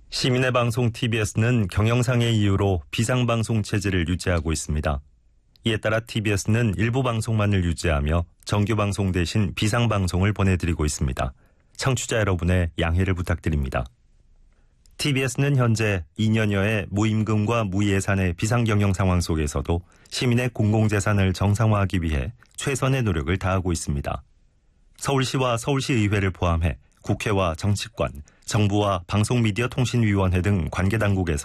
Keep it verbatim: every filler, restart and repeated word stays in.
시민의 방송 티비에스는 경영상의 이유로 비상방송 체제를 유지하고 있습니다. 이에 따라 티비에스는 일부 방송만을 유지하며 정규방송 대신 비상방송을 보내드리고 있습니다. 청취자 여러분의 양해를 부탁드립니다. 티비에스는 현재 이 년여의 무임금과 무예산의 비상경영 상황 속에서도 시민의 공공재산을 정상화하기 위해 최선의 노력을 다하고 있습니다. 서울시와 서울시의회를 포함해 국회와 정치권, 정부와 방송미디어통신위원회 등 관계당국에서